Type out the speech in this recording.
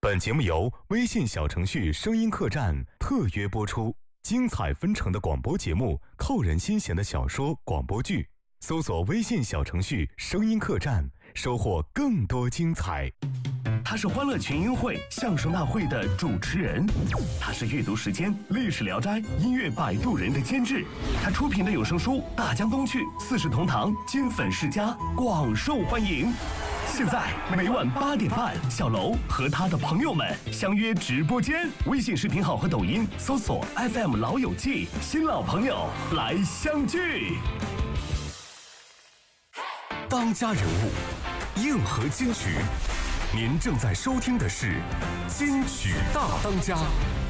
本节目由微信小程序声音客栈特约播出，精彩纷呈的广播节目，扣人心弦的小说、广播剧，搜索微信小程序声音客栈，收获更多精彩。 他是欢乐群英会相声大会的主持人，他是阅读时间历史聊斋音乐摆渡人的监制，他出品的有声书《大江东去》四世同堂金粉世家广受欢迎。现在每晚8点半，小楼和他的朋友们相约直播间，微信视频号和抖音搜索 FM 老友记，新老朋友来相聚。 当家人物，硬核金曲。您正在收听的是《金曲大当家》。